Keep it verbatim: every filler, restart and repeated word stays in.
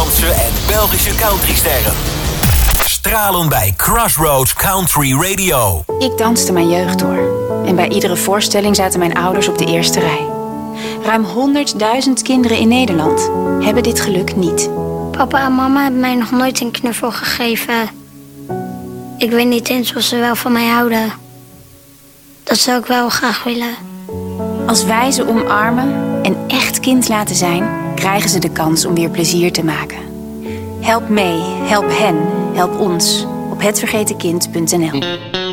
Nederlandse en Belgische countrysterren. Stralen bij Crossroads Country Radio. Ik danste mijn jeugd door. En bij iedere voorstelling zaten mijn ouders op de eerste rij. Ruim honderdduizend kinderen in Nederland hebben dit geluk niet. Papa en mama hebben mij nog nooit een knuffel gegeven. Ik weet niet eens of ze wel van mij houden. Dat zou ik wel graag willen. Als wij ze omarmen en echt kind laten zijn, krijgen ze de kans om weer plezier te maken. Help mee, help hen, help ons op het vergeten kind punt n l.